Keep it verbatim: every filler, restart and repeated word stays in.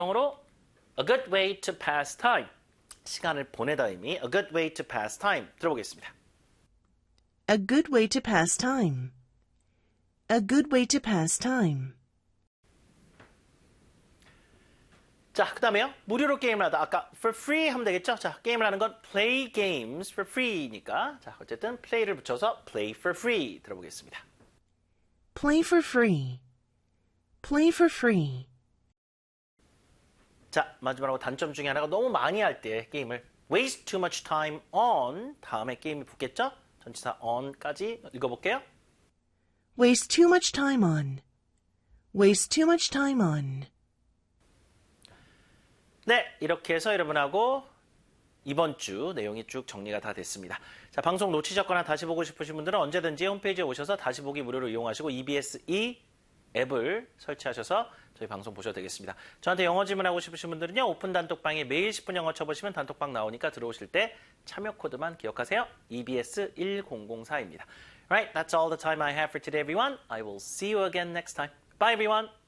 영어로 a good way to pass time. 시간을 보내다 의미 a good way to pass time. 들어보겠습니다. A good way to pass time. A good way to pass time. 자, 그 다음에요. 무료로 게임을 하다. 아까 for free 하면 되겠죠? 자, 게임을 하는 건 play games for free니까. 자, 어쨌든 play를 붙여서 play for free 들어보겠습니다. Play for free. Play for free. 자, 마지막으로 단점 중에 하나가 너무 많이 할 때 게임을 waste too much time on 다음에 게임이 붙겠죠? 전치사 on까지 읽어볼게요. Waste too much time on. Waste too much time on. 네, 이렇게 해서 여러분하고 이번 주 내용이 쭉 정리가 다 됐습니다. 자, 방송 놓치셨거나 다시 보고 싶으신 분들은 언제든지 홈페이지에 오셔서 다시 보기 무료로 이용하시고 이비에스 이 앱을 설치하셔서 저희 방송 보셔도 되겠습니다. 저한테 영어 질문하고 싶으신 분들은요. 오픈 단톡방에 매일 십 분 영어 쳐보시면 단톡방 나오니까 들어오실 때 참여 코드만 기억하세요. 이비에스 일공공사입니다. Right, that's all the time I have for today, everyone. I will see you again next time. Bye, everyone.